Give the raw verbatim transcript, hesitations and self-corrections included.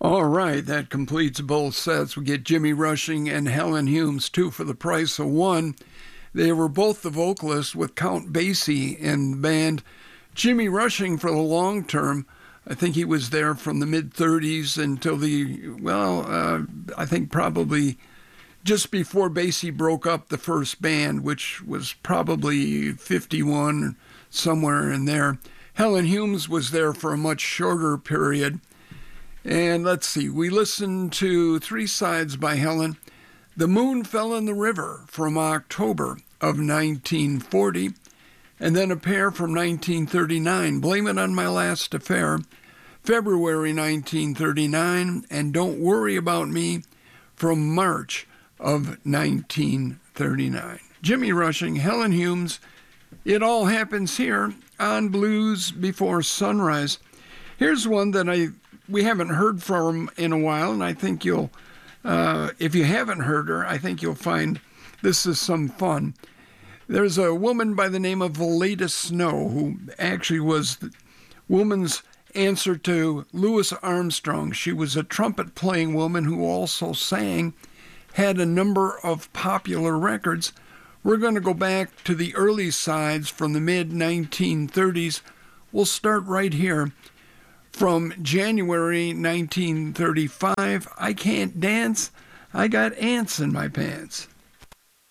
All right, that completes both sets. We get Jimmy Rushing and Helen Humes, two for the price of one. They were both the vocalists with Count Basie in the band. Jimmy Rushing for the long term, I think he was there from the mid-thirties until the, well, uh, I think probably just before Basie broke up the first band, which was probably fifty-one, somewhere in there. Helen Humes was there for a much shorter period. And let's see, we listened to three sides by Helen. The Moon Fell in the River from October of nineteen forty, and then a pair from nineteen thirty-nine, Blame It on My Last Affair, February nineteen thirty-nine, and Don't Worry About Me from March of nineteen thirty-nine. Jimmy Rushing, Helen Humes, It All Happens Here on Blues Before Sunrise. Here's one that I we haven't heard from in a while, and I think you'll, uh, if you haven't heard her, I think you'll find this is some fun. There's a woman by the name of Valeda Snow, who actually was the woman's answer to Louis Armstrong. She was a trumpet-playing woman who also sang, had a number of popular records. We're going to go back to the early sides from the mid nineteen thirties. We'll start right here. From January nineteen thirty-five, I Can't Dance, I Got Ants in My Pants.